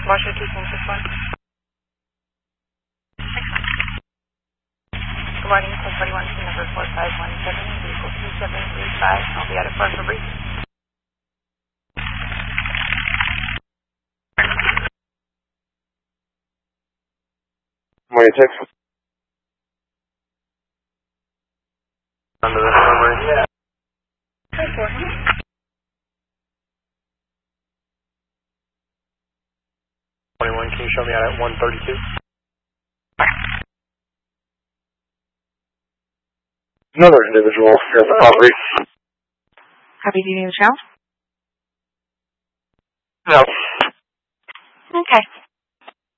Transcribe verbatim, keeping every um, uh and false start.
Washington two six one. Good morning, ten forty-one to number four five one seven, vehicle two seven three five. I'll be out of front for brief. Morning, Texas. Under this number, yeah. Hi, four. twenty-one, can you show me out at one thirty-two? Another individual here at the property. Happy to do the show? No. Okay.